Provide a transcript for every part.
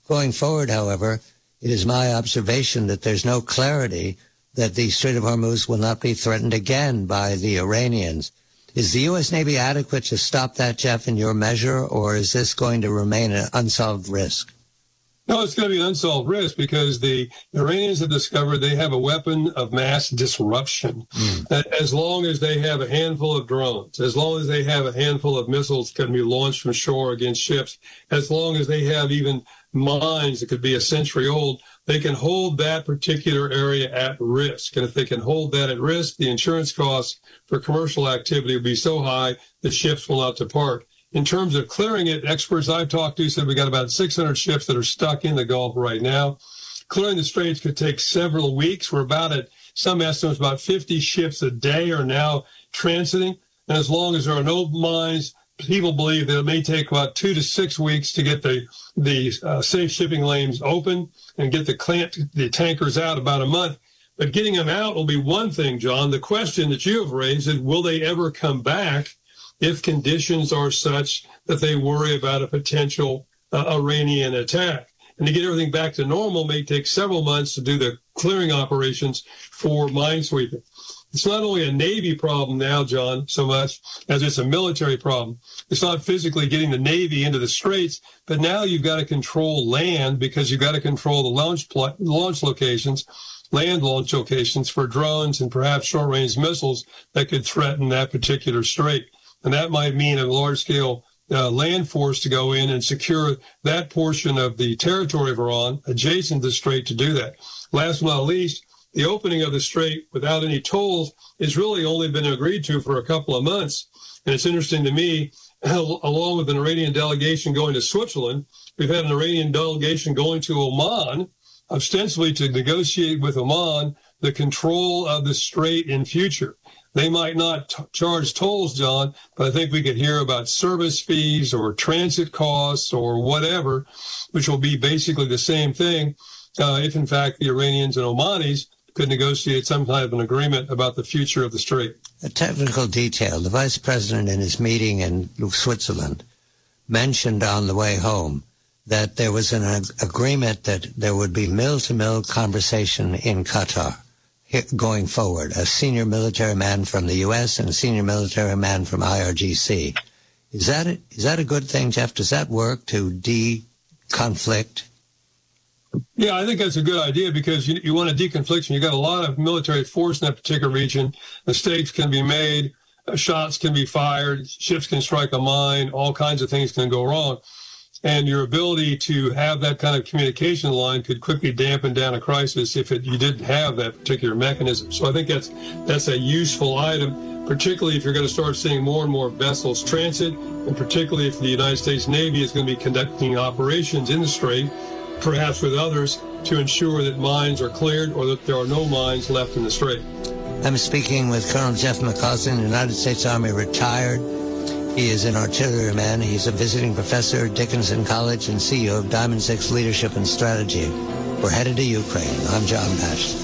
Going forward, however, it is my observation that there's no clarity that the Strait of Hormuz will not be threatened again by the Iranians. Is the U.S. Navy adequate to stop that, Jeff, in your measure, or is this going to remain an unsolved risk? No, it's going to be an unsolved risk because the Iranians have discovered they have a weapon of mass disruption. As long as they have a handful of drones, as long as they have a handful of missiles that can be launched from shore against ships, as long as they have even mines that could be a century old, they can hold that particular area at risk. And if they can hold that at risk, the insurance costs for commercial activity will be so high that ships will not depart. In terms of clearing it, experts I've talked to said we got about 600 ships that are stuck in the Gulf right now. Clearing the straits could take several weeks. We're about at some estimates about 50 ships a day are now transiting. And as long as there are no mines, people believe that it may take about 2 to 6 weeks to get the safe shipping lanes open and get the tankers out, about a month. But getting them out will be one thing, John. The question that you have raised is, will they ever come back if conditions are such that they worry about a potential Iranian attack? And to get everything back to normal may take several months to do the clearing operations for minesweeping. It's not only a Navy problem now, John, so much as it's a military problem. It's not physically getting the Navy into the straits, but now you've got to control land because you've got to control the launch locations, land launch locations for drones and perhaps short-range missiles that could threaten that particular strait. And that might mean a large-scale land force to go in and secure that portion of the territory of Iran adjacent to the strait to do that. Last but not least, the opening of the strait without any tolls has really only been agreed to for a couple of months. And it's interesting to me, along with an Iranian delegation going to Switzerland, we've had an Iranian delegation going to Oman, ostensibly to negotiate with Oman the control of the strait in future. They might not charge tolls, John, but I think we could hear about service fees or transit costs or whatever, which will be basically the same thing if, in fact, the Iranians and Omanis could negotiate some kind of an agreement about the future of the strait. A technical detail. The vice president in his meeting in Switzerland mentioned on the way home that there was an agreement that there would be mill-to-mill conversation in Qatar going forward, a senior military man from the U.S. and a senior military man from IRGC. Is that a good thing, Jeff? Does that work to de-conflict? Yeah, I think that's a good idea because you want a deconfliction. You got a lot of military force in that particular region. Mistakes can be made, shots can be fired, ships can strike a mine, all kinds of things can go wrong. And your ability to have that kind of communication line could quickly dampen down a crisis if you didn't have that particular mechanism. So I think that's a useful item, particularly if you're going to start seeing more and more vessels transit, and particularly if the United States Navy is going to be conducting operations in the strait, perhaps with others, to ensure that mines are cleared or that there are no mines left in the strait. I'm speaking with Colonel Jeff McCausland, United States Army retired. He is an artilleryman. He's a visiting professor at Dickinson College and CEO of Diamond Six Leadership and Strategy. We're headed to Ukraine. I'm John Batchelor.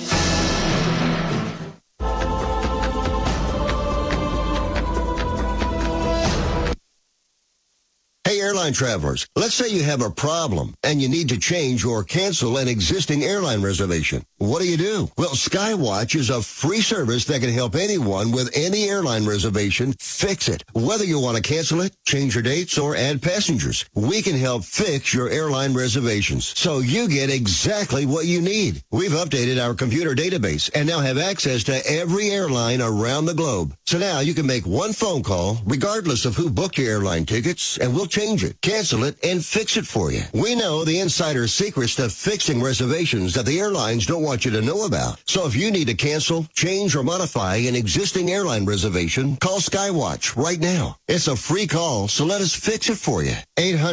Airline travelers, let's say you have a problem and you need to change or cancel an existing airline reservation. What do? Well, Skywatch is a free service that can help anyone with any airline reservation fix it. Whether you want to cancel it, change your dates, or add passengers, we can help fix your airline reservations so you get exactly what you need. We've updated our computer database and now have access to every airline around the globe. So now you can make one phone call regardless of who booked your airline tickets, and we'll change it, cancel it, and fix it for you. We know the insider secrets to fixing reservations that the airlines don't want you to know about. So if you need to cancel, change, or modify an existing airline reservation, call Skywatch right now. It's a free call, so let us fix it for you.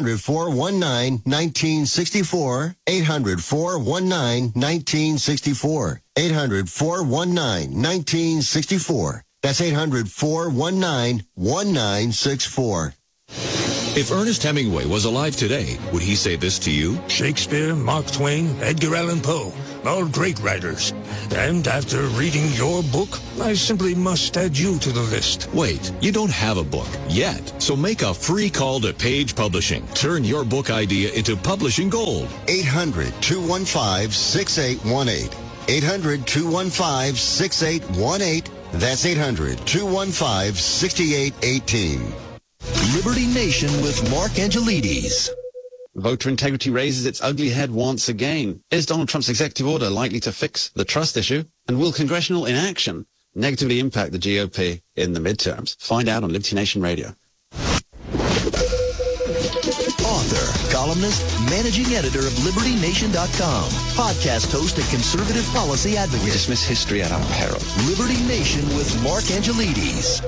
800-419-1964. 800-419-1964. 800-419-1964. That's 800-419-1964. If Ernest Hemingway was alive today, would he say this to you? Shakespeare, Mark Twain, Edgar Allan Poe. all great writers. And after reading your book, I simply must add you to the list. Wait, you don't have a book yet, so make a free call to Page Publishing. Turn your book idea into publishing gold. 800-215-6818. 800-215-6818. That's 800-215-6818. Liberty Nation with Mark Angelides. Voter integrity raises its ugly head once again. Is Donald Trump's executive order likely to fix the trust issue? And will congressional inaction negatively impact the GOP in the midterms? Find out on Liberty Nation Radio. Author, columnist, managing editor of LibertyNation.com, podcast host and conservative policy advocate. We dismiss history at our peril. Liberty Nation with Mark Angelides.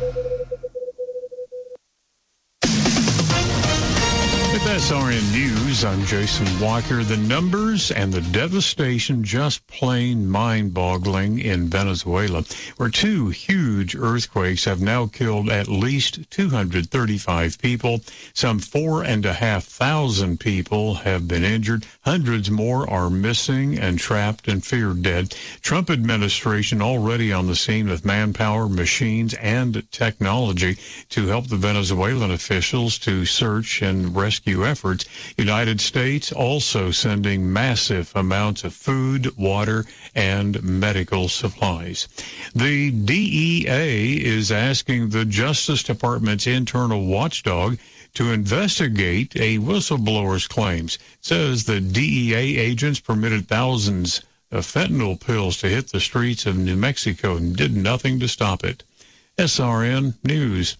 With SRN News, I'm Jason Walker. The numbers and the devastation just plain mind-boggling in Venezuela, where two huge earthquakes have now killed at least 235 people. Some 4,500 people have been injured. Hundreds more are missing and trapped and feared dead. Trump administration already on the scene with manpower, machines, and technology to help the Venezuelan officials to search and rescue efforts. United States also sending massive amounts of food, water, and medical supplies. The DEA is asking the Justice Department's internal watchdog to investigate a whistleblower's claims. It says the DEA agents permitted thousands of fentanyl pills to hit the streets of New Mexico and did nothing to stop it. SRN News.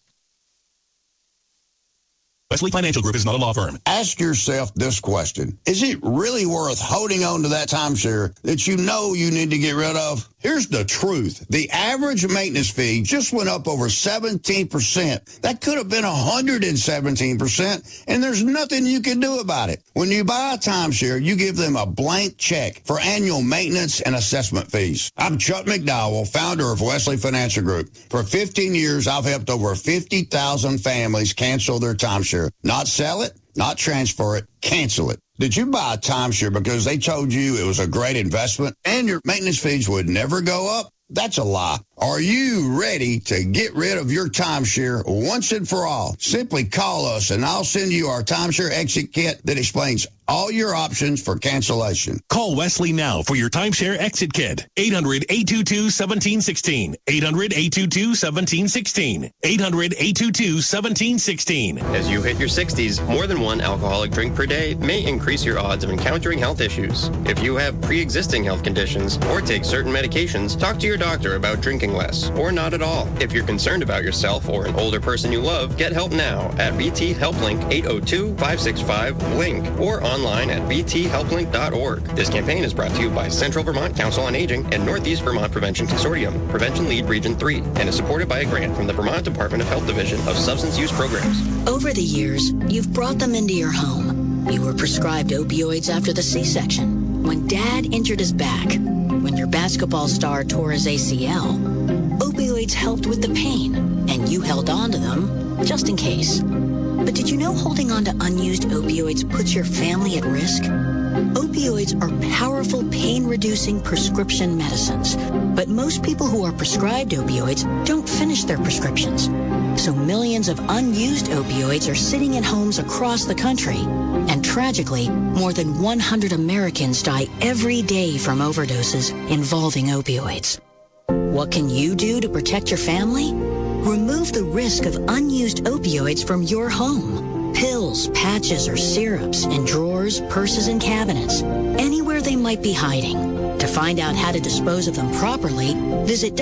Wesley Financial Group is not a law firm. Ask yourself this question. Is it really worth holding on to that timeshare that you know you need to get rid of? Here's the truth. The average maintenance fee just went up over 17%. That could have been 117%, and there's nothing you can do about it. When you buy a timeshare, you give them a blank check for annual maintenance and assessment fees. I'm Chuck McDowell, founder of Wesley Financial Group. For 15 years, I've helped over 50,000 families cancel their timeshare. Not sell it, not transfer it, cancel it. Did you buy a timeshare because they told you it was a great investment and your maintenance fees would never go up? That's a lie. Are you ready to get rid of your timeshare once and for all? Simply call us and I'll send you our timeshare exit kit that explains all your options for cancellation. Call Wesley now for your timeshare exit kit. 800-822-1716. 800-822-1716. 800-822-1716. As you hit your 60s, more than one alcoholic drink per day may increase your odds of encountering health issues. If you have pre-existing health conditions or take certain medications, talk to your doctor about drinking less or not at all. If you're concerned about yourself or an older person you love, get help now at VT HelpLink 802-565-LINK or online at vthelplink.org. This campaign is brought to you by Central Vermont Council on Aging and Northeast Vermont Prevention Consortium, Prevention Lead Region 3, and is supported by a grant from the Vermont Department of Health Division of Substance Use Programs. Over the years, you've brought them into your home. You were prescribed opioids after the C-section, when Dad injured his back, when your basketball star tore his ACL. Opioids helped with the pain, and you held on to them just in case. But did you know holding on to unused opioids puts your family at risk? Opioids are powerful pain-reducing prescription medicines, but most people who are prescribed opioids don't finish their prescriptions. So millions of unused opioids are sitting in homes across the country. And tragically, more than 100 Americans die every day from overdoses involving opioids. What can you do to protect your family? Remove the risk of unused opioids from your home. Pills, patches, or syrups in drawers, purses, and cabinets, anywhere they might be hiding. To find out how to dispose of them properly, visit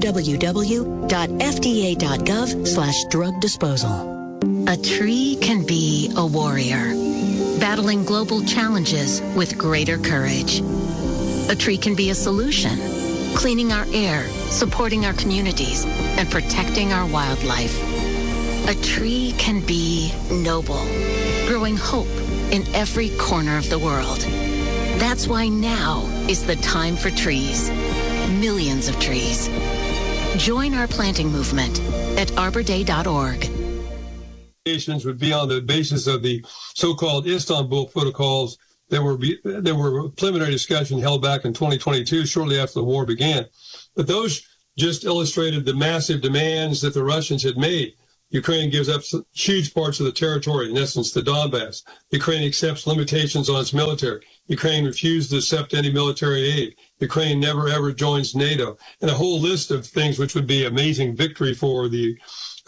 www.fda.gov/drug disposal. A tree can be a warrior, battling global challenges with greater courage. A tree can be a solution, cleaning our air, supporting our communities, and protecting our wildlife. A tree can be noble, growing hope in every corner of the world. That's why now is the time for trees. Millions of trees. Join our planting movement at arborday.org. Would be on the basis of the so-called Istanbul protocols there were preliminary discussions held back in 2022, shortly after the war began. But those just illustrated the massive demands that the Russians had made. Ukraine gives up huge parts of the territory, in essence, the Donbass. Ukraine accepts limitations on its military. Ukraine refused to accept any military aid. Ukraine never, ever joins NATO. And a whole list of things which would be amazing victory for the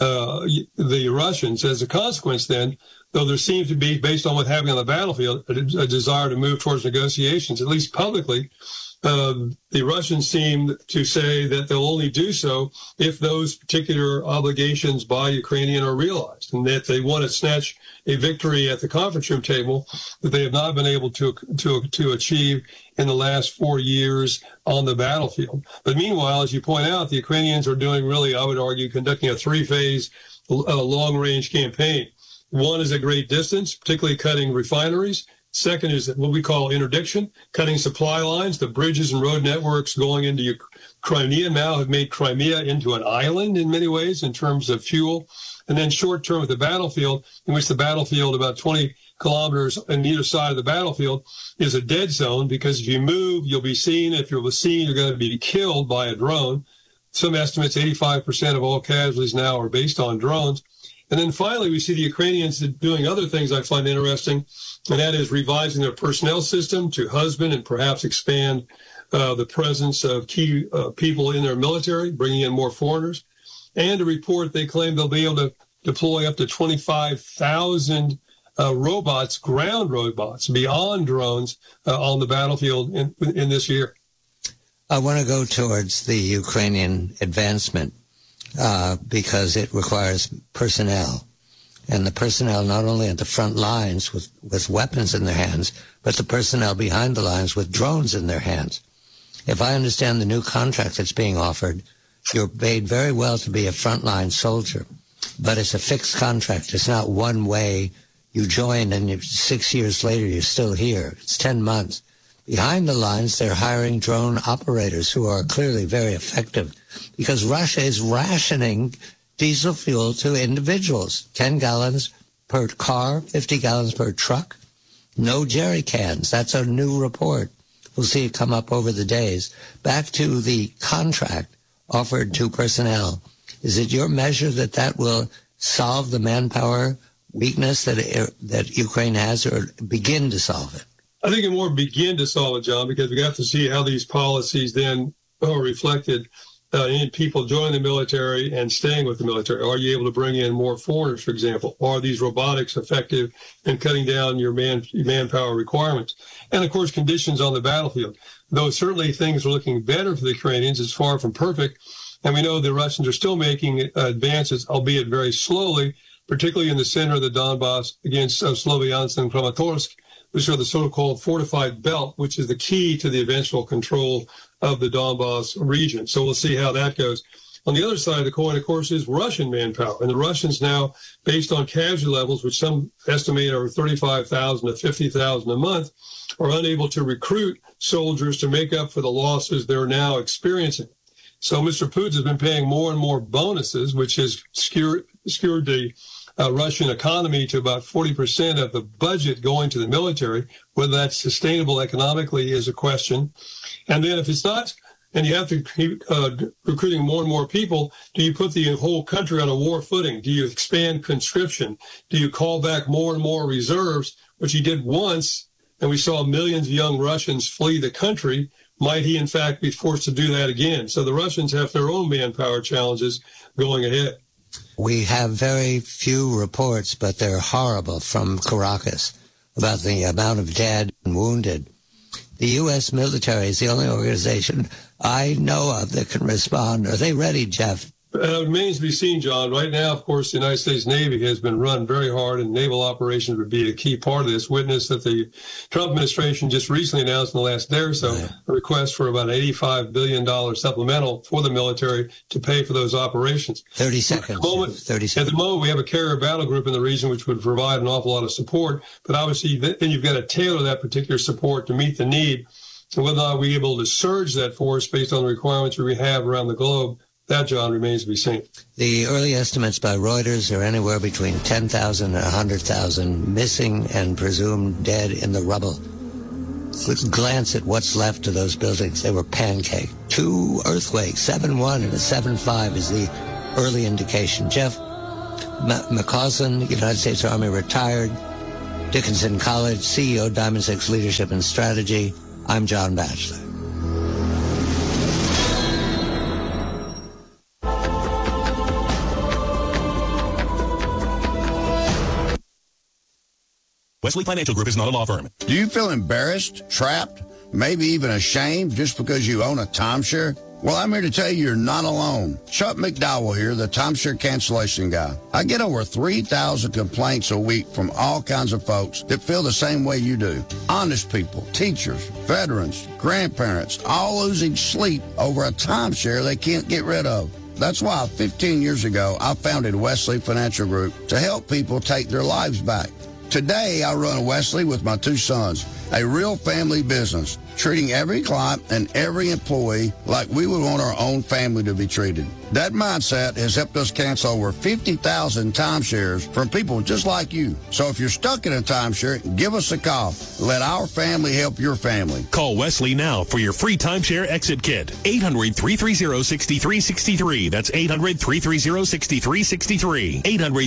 Russians. As a consequence, then, though there seems to be, based on what's happening on the battlefield, a desire to move towards negotiations, at least publicly, the Russians seem to say that they'll only do so if those particular obligations by Ukrainian are realized, and that they want to snatch a victory at the conference room table that they have not been able to achieve in the last 4 years on the battlefield. But meanwhile, as you point out, the Ukrainians are doing really, I would argue, conducting a three-phase long-range campaign. One is at great distance, particularly cutting refineries. Second is what we call interdiction, cutting supply lines. The bridges and road networks going into Crimea now have made Crimea into an island in many ways in terms of fuel. And then short term with the battlefield, in which the battlefield about 20 kilometers on either side of the battlefield is a dead zone, because if you move, you'll be seen. If you're seen, you're going to be killed by a drone. Some estimates, 85% of all casualties now are based on drones. And then finally, we see the Ukrainians doing other things I find interesting, and that is revising their personnel system to husband and perhaps expand the presence of key people in their military, bringing in more foreigners. And a report, they claim they'll be able to deploy up to 25,000 robots, ground robots, beyond drones on the battlefield in this year. I want to go towards the Ukrainian advancement. Because it requires personnel. And the personnel not only at the front lines with weapons in their hands, but the personnel behind the lines with drones in their hands. If I understand the new contract that's being offered, you're paid very well to be a frontline soldier, but it's a fixed contract. It's not one way you join and 6 years later you're still here. It's 10 months. Behind the lines, they're hiring drone operators who are clearly very effective, because Russia is rationing diesel fuel to individuals, 10 gallons per car, 50 gallons per truck, no jerry cans. That's a new report. We'll see it come up over the days. Back to the contract offered to personnel. Is it your measure that will solve the manpower weakness that Ukraine has, or begin to solve it? I think it more begin to solve it, John, because we have to see how these policies then are reflected in people joining the military and staying with the military. Are you able to bring in more foreigners, for example? Are these robotics effective in cutting down your manpower requirements? And, of course, conditions on the battlefield. Though certainly things are looking better for the Ukrainians, it's far from perfect. And we know the Russians are still making advances, albeit very slowly, particularly in the center of the Donbass against Sloviansk and Kramatorsk, which are the so-called fortified belt, which is the key to the eventual control of the Donbass region. So we'll see how that goes. On the other side of the coin, of course, is Russian manpower. And the Russians now, based on casualty levels, which some estimate are 35,000 to 50,000 a month, are unable to recruit soldiers to make up for the losses they're now experiencing. So Mr. Putin has been paying more and more bonuses, which has skewed the Russian economy to about 40% of the budget going to the military. Whether that's sustainable economically is a question. And then if it's not, and you have to keep recruiting more and more people, do you put the whole country on a war footing? Do you expand conscription? Do you call back more and more reserves, which he did once, and we saw millions of young Russians flee the country? Might he, in fact, be forced to do that again? So the Russians have their own manpower challenges going ahead. We have very few reports, but they're horrible, from Caracas about the amount of dead and wounded. The U.S. military is the only organization I know of that can respond. Are they ready, Jeff? It remains to be seen, John. Right now, of course, the United States Navy has been run very hard, and naval operations would be a key part of this. Witness that the Trump administration just recently announced in the last day or so a request for about an $85 billion supplemental for the military to pay for those operations. 30 seconds. At the moment, we have a carrier battle group in the region which would provide an awful lot of support, but obviously then you've got to tailor that particular support to meet the need. And whether or not we're able to surge that force based on the requirements we have around the globe, that, John, remains to be seen. The early estimates by Reuters are anywhere between 10,000 and 100,000 missing and presumed dead in the rubble glance at what's left of those buildings. They were pancaked. 2 earthquakes, 7.1 and a 7.5 is the early indication. Jeff McCausland, United States Army, retired. Dickinson College, CEO, Diamond Six Leadership and Strategy. I'm John Batchelor. Wesley Financial Group is not a law firm. Do you feel embarrassed, trapped, maybe even ashamed just because you own a timeshare? Well, I'm here to tell you you're not alone. Chuck McDowell here, the timeshare cancellation guy. I get over 3,000 complaints a week from all kinds of folks that feel the same way you do. Honest people, teachers, veterans, grandparents, all losing sleep over a timeshare they can't get rid of. That's why 15 years ago, I founded Wesley Financial Group to help people take their lives back. Today, I run Wesley with my 2 sons, a real family business, treating every client and every employee like we would want our own family to be treated. That mindset has helped us cancel over 50,000 timeshares from people just like you. So if you're stuck in a timeshare, give us a call. Let our family help your family. Call Wesley now for your free timeshare exit kit. 800-330-6363. That's 800-330-6363.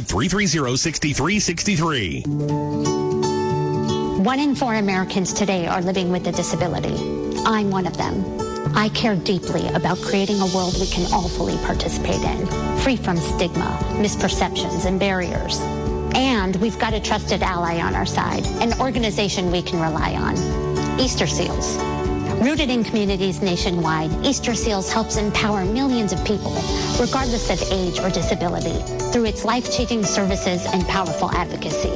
800-330-6363. 1 in 4 Americans today are living with a disability. I'm one of them. I care deeply about creating a world we can all fully participate in, free from stigma, misperceptions, and barriers. And we've got a trusted ally on our side, an organization we can rely on, Easter Seals. Rooted in communities nationwide, Easter Seals helps empower millions of people, regardless of age or disability, through its life-changing services and powerful advocacy.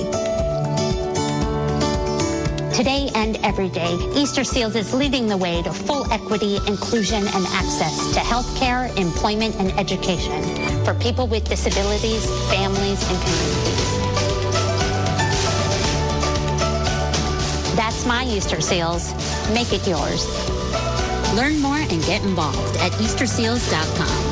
Today and every day, Easter Seals is leading the way to full equity, inclusion, and access to health care, employment, and education for people with disabilities, families, and communities. That's my Easter Seals. Make it yours. Learn more and get involved at EasterSeals.com.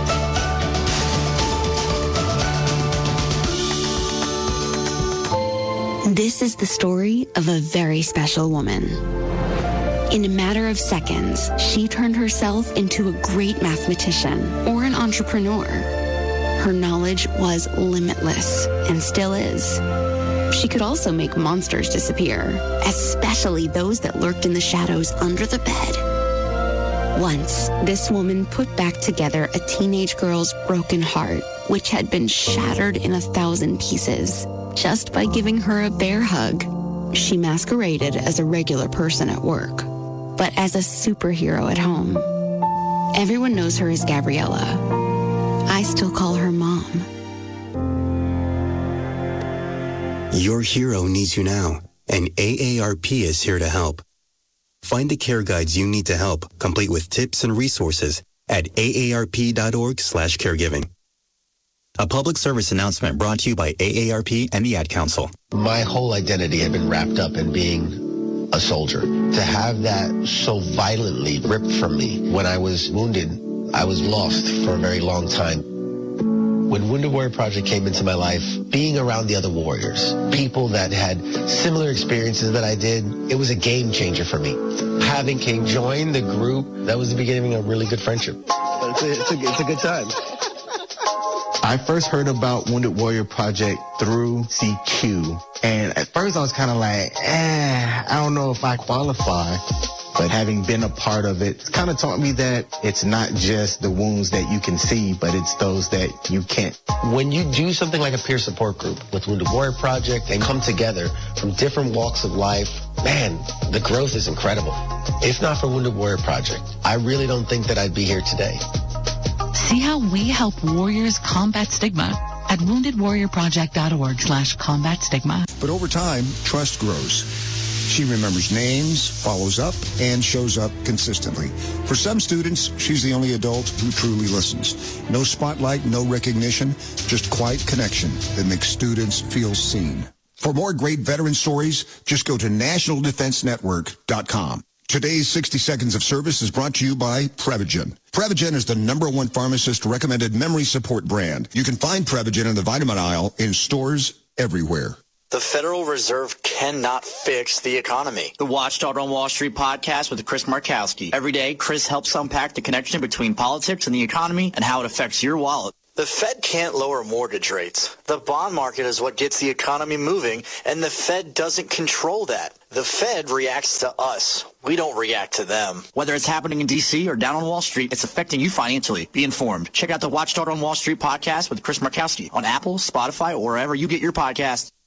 This is the story of a very special woman. In a matter of seconds, she turned herself into a great mathematician or an entrepreneur. Her knowledge was limitless and still is. She could also make monsters disappear, especially those that lurked in the shadows under the bed. Once, this woman put back together a teenage girl's broken heart, which had been shattered in 1,000 pieces. Just by giving her a bear hug, she masqueraded as a regular person at work, but as a superhero at home. Everyone knows her as Gabriella. I still call her Mom. Your hero needs you now, and AARP is here to help. Find the care guides you need to help, complete with tips and resources at aarp.org/caregiving. A public service announcement brought to you by AARP and the Ad Council. My whole identity had been wrapped up in being a soldier. To have that so violently ripped from me when I was wounded, I was lost for a very long time. When Wounded Warrior Project came into my life, being around the other warriors, people that had similar experiences that I did, it was a game changer for me. Having King join the group, that was the beginning of a really good friendship. It's a good time. I first heard about Wounded Warrior Project through CQ. And at first I was kind of like, I don't know if I qualify. But having been a part of it, it's kind of taught me that it's not just the wounds that you can see, but it's those that you can't. When you do something like a peer support group with Wounded Warrior Project and come together from different walks of life, man, the growth is incredible. If not for Wounded Warrior Project, I really don't think that I'd be here today. See how we help warriors combat stigma at woundedwarriorproject.org/combat stigma. But over time, trust grows. She remembers names, follows up, and shows up consistently. For some students, she's the only adult who truly listens. No spotlight, no recognition, just quiet connection that makes students feel seen. For more great veteran stories, just go to nationaldefensenetwork.com. Today's 60 Seconds of Service is brought to you by Prevagen. Prevagen is the #1 pharmacist-recommended memory support brand. You can find Prevagen in the vitamin aisle in stores everywhere. The Federal Reserve cannot fix the economy. The Watchdog on Wall Street podcast with Chris Markowski. Every day, Chris helps unpack the connection between politics and the economy and how it affects your wallet. The Fed can't lower mortgage rates. The bond market is what gets the economy moving, and the Fed doesn't control that. The Fed reacts to us. We don't react to them. Whether it's happening in D.C. or down on Wall Street, it's affecting you financially. Be informed. Check out the Watchdog on Wall Street podcast with Chris Markowski on Apple, Spotify, or wherever you get your podcasts.